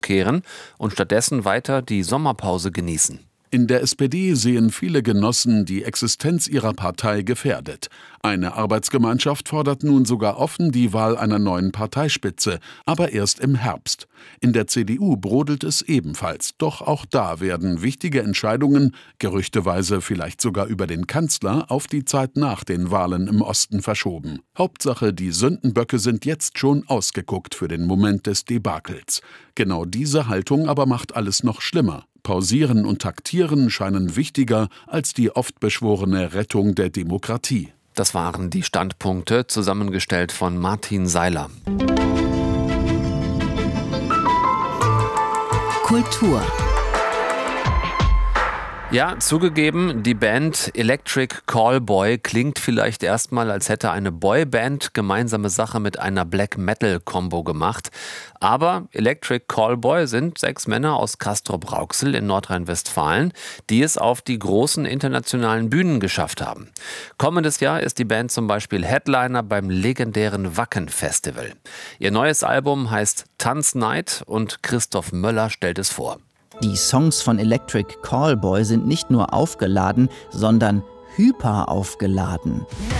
kehren und stattdessen weiter die Sommerpause genießen. In der SPD sehen viele Genossen die Existenz ihrer Partei gefährdet. Eine Arbeitsgemeinschaft fordert nun sogar offen die Wahl einer neuen Parteispitze, aber erst im Herbst. In der CDU brodelt es ebenfalls, doch auch da werden wichtige Entscheidungen, gerüchteweise vielleicht sogar über den Kanzler, auf die Zeit nach den Wahlen im Osten verschoben. Hauptsache, die Sündenböcke sind jetzt schon ausgeguckt für den Moment des Debakels. Genau diese Haltung aber macht alles noch schlimmer. Pausieren und Taktieren scheinen wichtiger als die oft beschworene Rettung der Demokratie. Das waren die Standpunkte, zusammengestellt von Martin Seiler. Kultur. Ja, zugegeben, die Band Electric Callboy klingt vielleicht erstmal, als hätte eine Boyband gemeinsame Sache mit einer Black-Metal-Kombo gemacht. Aber Electric Callboy sind 6 Männer aus Castrop-Rauxel in Nordrhein-Westfalen, die es auf die großen internationalen Bühnen geschafft haben. Kommendes Jahr ist die Band zum Beispiel Headliner beim legendären Wacken-Festival. Ihr neues Album heißt Tanznight und Christoph Möller stellt es vor. Die Songs von Electric Callboy sind nicht nur aufgeladen, sondern hyper aufgeladen.